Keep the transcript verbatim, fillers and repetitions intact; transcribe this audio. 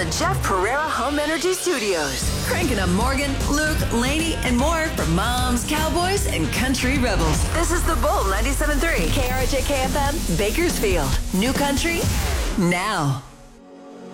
Jeff Pereira Home Energy Studios. Cranking up Morgan, Luke, Laney, and more for moms, cowboys, and country rebels. This is The Bull ninety-seven point three. K R J K F M, Bakersfield. New country, now.